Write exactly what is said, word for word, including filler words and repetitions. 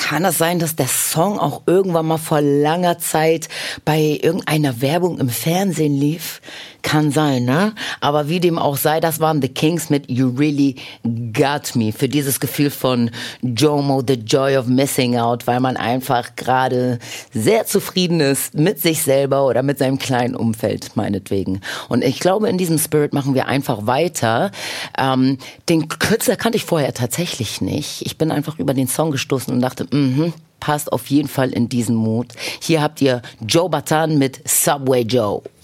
Kann es sein, dass der Song auch irgendwann mal vor langer Zeit bei irgendeiner Werbung im Fernsehen lief? Kann sein, ne? Aber wie dem auch sei, das waren The Kings mit You Really Got Me. Für dieses Gefühl von JOMO, The Joy of Missing Out, weil man einfach gerade sehr zufrieden ist mit sich selber oder mit seinem kleinen Umfeld, meinetwegen. Und ich glaube, in diesem Spirit machen wir einfach weiter. Ähm, den Künstler kannte ich vorher tatsächlich nicht. Ich bin einfach über den Song gestoßen und dachte, mhm, passt auf jeden Fall in diesen Mut. Hier habt ihr Joe Bataan mit Subway Joe.